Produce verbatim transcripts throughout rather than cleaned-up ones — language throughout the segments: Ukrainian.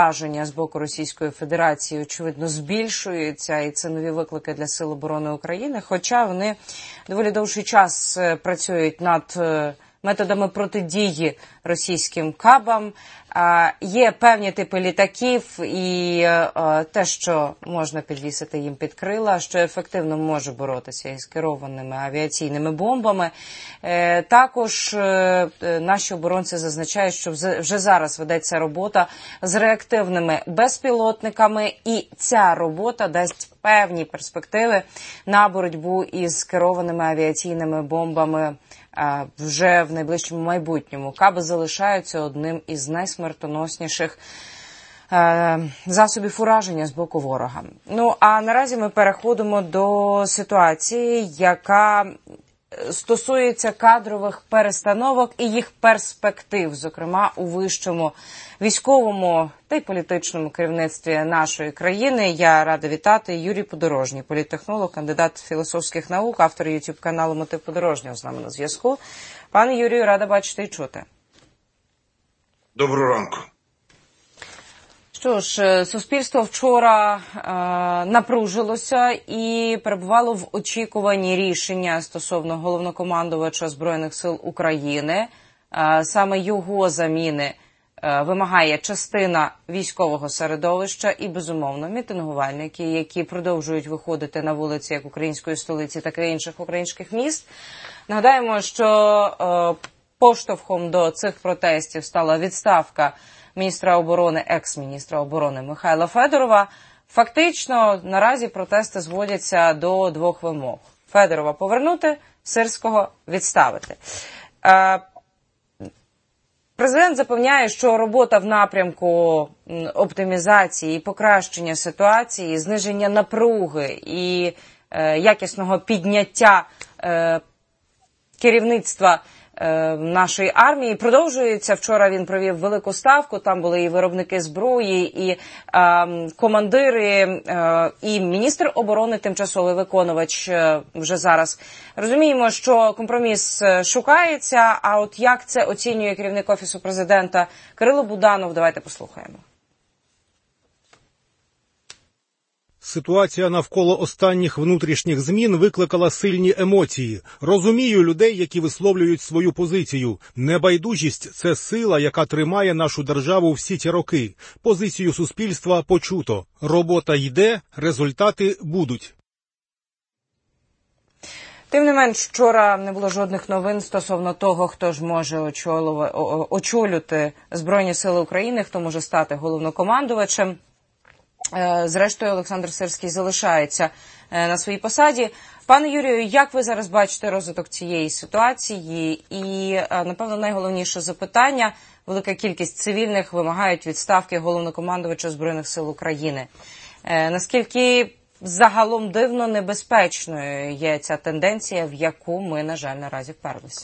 ураження з боку Російської Федерації, очевидно, збільшується, і це нові виклики для Сил оборони України, хоча вони доволі довший час працюють над методами протидії російським кабам. Є певні типи літаків і те, що можна підвісити їм під крила, що ефективно може боротися із керованими авіаційними бомбами. Також наші оборонці зазначають, що вже зараз ведеться робота з реактивними безпілотниками, і ця робота дасть певні перспективи на боротьбу із керованими авіаційними бомбами вже в найближчому майбутньому. Каби залишаються одним із найсмертоносніших засобів ураження з боку ворога. Ну, а наразі ми переходимо до ситуації, яка стосується кадрових перестановок і їх перспектив, зокрема у вищому військовому та й політичному керівництві нашої країни. Я рада вітати Юрій Подорожній, політтехнолог, кандидат філософських наук, автор ютуб-каналу «Мотив Подорожнього» з нами на зв'язку. Пане Юрію, рада бачити і чути. Доброго ранку. Що ж, суспільство вчора е, напружилося і перебувало в очікуванні рішення стосовно головнокомандувача Збройних сил України. Е, саме його заміни е, вимагає частина військового середовища і, безумовно, мітингувальники, які продовжують виходити на вулиці як української столиці, так і інших українських міст. Нагадаємо, що е, поштовхом до цих протестів стала відставка міністра оборони, екс-міністра оборони Михайла Федорова. Фактично, наразі протести зводяться до двох вимог. Федорова повернути, Сирського відставити. Президент запевняє, що робота в напрямку оптимізації і покращення ситуації, зниження напруги і якісного підняття керівництва нашої армії продовжується. Вчора він провів велику ставку, там були і виробники зброї, і е, командири, е, і міністр оборони, тимчасовий виконувач е, вже зараз. Розуміємо, що компроміс шукається, а от як це оцінює керівник Офісу президента Кирило Буданов, давайте послухаємо. Ситуація навколо останніх внутрішніх змін викликала сильні емоції. Розумію людей, які висловлюють свою позицію. Небайдужість – це сила, яка тримає нашу державу всі ці роки. Позицію суспільства почуто. Робота йде, результати будуть. Тим не менш, вчора не було жодних новин стосовно того, хто ж може очолювати Збройні сили України, хто може стати головнокомандувачем. Зрештою, Олександр Сирський залишається на своїй посаді. Пане Юрію, як ви зараз бачите розвиток цієї ситуації? І, напевно, найголовніше запитання – велика кількість цивільних вимагають відставки головнокомандувача Збройних сил України. Наскільки загалом дивно небезпечною є ця тенденція, в яку ми, на жаль, наразі вперлися?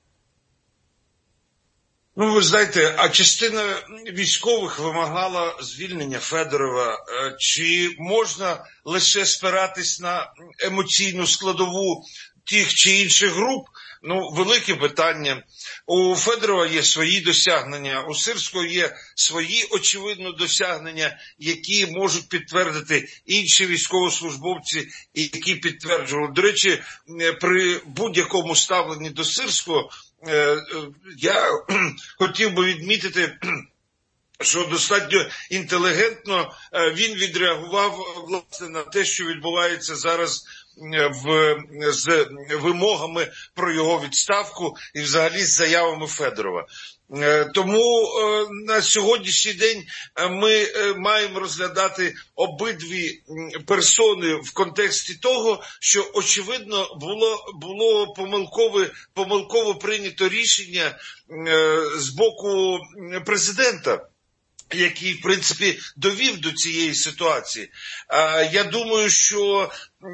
Ну, ви знаєте, а частина військових вимагала звільнення Федорова. Чи можна лише спиратись на емоційну складову тих чи інших груп? Ну, велике питання. У Федорова є свої досягнення, у Сирського є свої, очевидно, досягнення, які можуть підтвердити інші військовослужбовці, які підтверджували. До речі, при будь-якому ставленні до Сирського я хотів би відмітити, що достатньо інтелігентно він відреагував, власне, на те, що відбувається зараз в, з вимогами про його відставку і взагалі з заявами Федорова. Тому на сьогоднішній день ми маємо розглядати обидві персони в контексті того, що, очевидно, було, було помилкове, помилково прийнято рішення з боку президента, який, в принципі, довів до цієї ситуації. Я думаю, що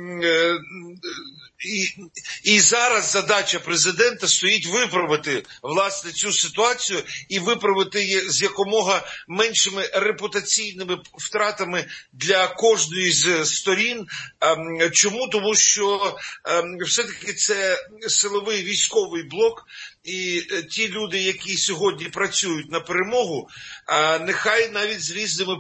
і, і зараз задача президента стоїть виправити, власне, цю ситуацію і виправити її з якомога меншими репутаційними втратами для кожної з сторін. Чому? Тому що все-таки це силовий військовий блок, і ті люди, які сьогодні працюють на перемогу, нехай навіть з різними